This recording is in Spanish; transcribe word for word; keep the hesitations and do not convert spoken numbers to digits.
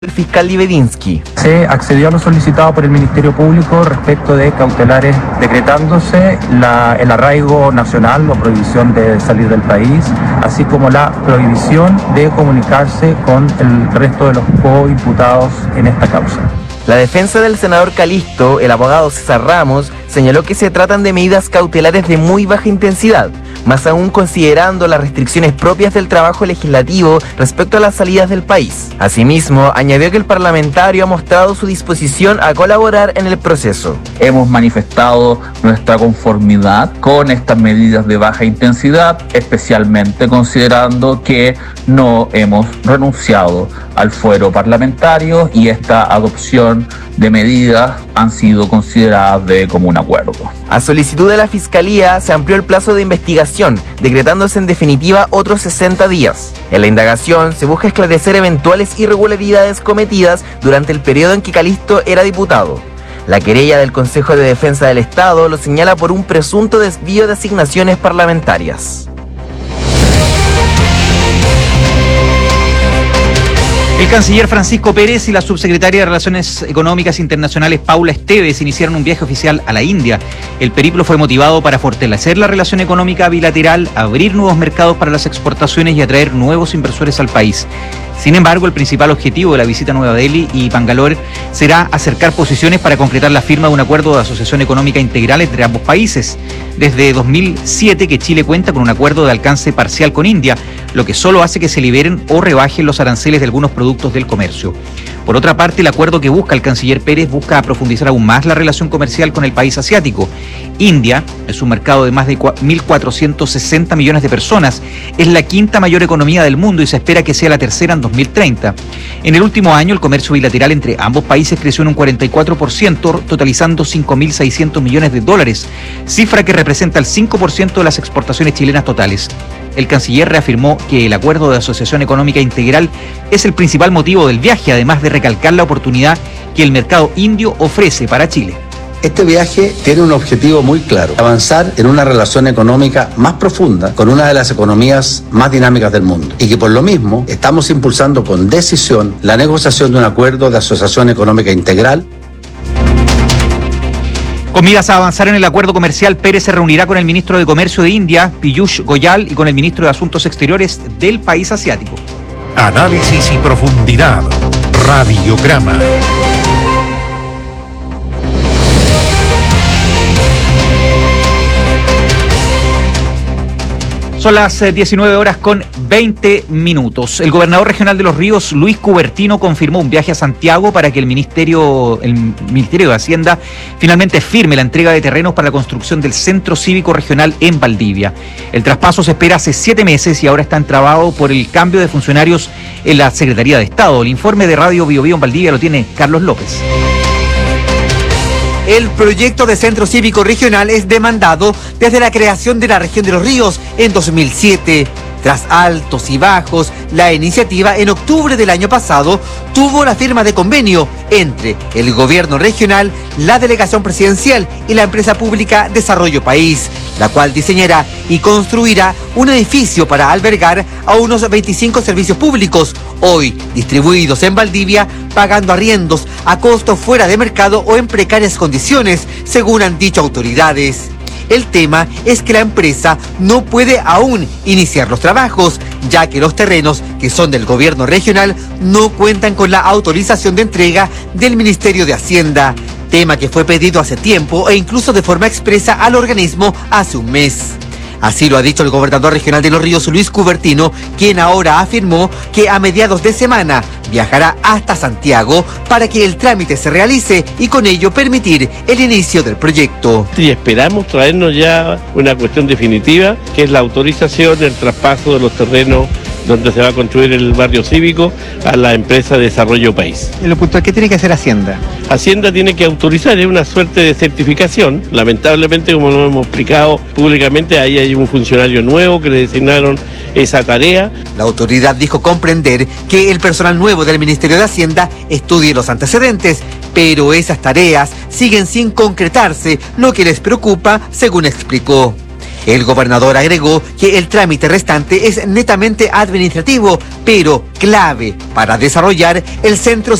El fiscal Libedinsky. Se accedió a lo solicitado por el Ministerio Público respecto de cautelares, decretándose la, el arraigo nacional o prohibición de salir del país, así como la prohibición de comunicarse con el resto de los coimputados en esta causa. La defensa del senador Calisto, el abogado César Ramos, señaló que se tratan de medidas cautelares de muy baja intensidad, más aún considerando las restricciones propias del trabajo legislativo respecto a las salidas del país. Asimismo, añadió que el parlamentario ha mostrado su disposición a colaborar en el proceso. Hemos manifestado nuestra conformidad con estas medidas de baja intensidad, especialmente considerando que no hemos renunciado al fuero parlamentario y esta adopción de medidas han sido consideradas de común acuerdo. A solicitud de la Fiscalía se amplió el plazo de investigación, decretándose en definitiva otros sesenta días. En la indagación se busca esclarecer eventuales irregularidades cometidas durante el periodo en que Calisto era diputado. La querella del Consejo de Defensa del Estado lo señala por un presunto desvío de asignaciones parlamentarias. El canciller Francisco Pérez y la subsecretaria de Relaciones Económicas Internacionales Paula Esteves iniciaron un viaje oficial a la India. El periplo fue motivado para fortalecer la relación económica bilateral, abrir nuevos mercados para las exportaciones y atraer nuevos inversores al país. Sin embargo, el principal objetivo de la visita a Nueva Delhi y Bangalore será acercar posiciones para concretar la firma de un acuerdo de asociación económica integral entre ambos países. Desde dos mil siete que Chile cuenta con un acuerdo de alcance parcial con India, lo que solo hace que se liberen o rebajen los aranceles de algunos productos del comercio. Por otra parte, el acuerdo que busca el canciller Pérez busca profundizar aún más la relación comercial con el país asiático. India es un mercado de más de mil cuatrocientos sesenta millones de personas, es la quinta mayor economía del mundo y se espera que sea la tercera en dos mil treinta. En el último año, el comercio bilateral entre ambos países creció en un cuarenta y cuatro por ciento, totalizando cinco mil seiscientos millones de dólares, cifra que representa el cinco por ciento de las exportaciones chilenas totales. El canciller reafirmó que el acuerdo de asociación económica integral es el principal motivo del viaje, además de recalcar la oportunidad que el mercado indio ofrece para Chile. Este viaje tiene un objetivo muy claro: avanzar en una relación económica más profunda con una de las economías más dinámicas del mundo, y que por lo mismo estamos impulsando con decisión la negociación de un acuerdo de asociación económica integral. Con miras a avanzar en el acuerdo comercial, Pérez se reunirá con el ministro de Comercio de India, Piyush Goyal, y con el ministro de Asuntos Exteriores del país asiático. Análisis y profundidad. Radiograma. Son las diecinueve horas con veinte minutos. El gobernador regional de Los Ríos, Luis Cubertino, confirmó un viaje a Santiago para que el Ministerio, el Ministerio de Hacienda finalmente firme la entrega de terrenos para la construcción del Centro Cívico Regional en Valdivia. El traspaso se espera hace siete meses y ahora está entrabado por el cambio de funcionarios en la Secretaría de Estado. El informe de Radio Bio Bio en Valdivia lo tiene Carlos López. El proyecto de Centro Cívico Regional es demandado desde la creación de la región de Los Ríos en dos mil siete. Tras altos y bajos, la iniciativa en octubre del año pasado tuvo la firma de convenio entre el gobierno regional, la delegación presidencial y la empresa pública Desarrollo País, la cual diseñará y construirá un edificio para albergar a unos veinticinco servicios públicos, hoy distribuidos en Valdivia, pagando arriendos a costo fuera de mercado o en precarias condiciones, según han dicho autoridades. El tema es que la empresa no puede aún iniciar los trabajos, ya que los terrenos, que son del gobierno regional, no cuentan con la autorización de entrega del Ministerio de Hacienda, tema que fue pedido hace tiempo e incluso de forma expresa al organismo hace un mes. Así lo ha dicho el gobernador regional de Los Ríos, Luis Cubertino, quien ahora afirmó que a mediados de semana viajará hasta Santiago para que el trámite se realice y con ello permitir el inicio del proyecto. Y esperamos traernos ya una cuestión definitiva, que es la autorización del traspaso de los terrenos donde se va a construir el barrio cívico a la empresa Desarrollo País. En lo puntual, ¿qué tiene que hacer Hacienda? Hacienda tiene que autorizar, es una suerte de certificación. Lamentablemente, como lo hemos explicado públicamente, ahí hay un funcionario nuevo que le designaron esa tarea. La autoridad dijo comprender que el personal nuevo del Ministerio de Hacienda estudie los antecedentes, pero esas tareas siguen sin concretarse, lo que les preocupa, según explicó. El gobernador agregó que el trámite restante es netamente administrativo, pero clave para desarrollar el centro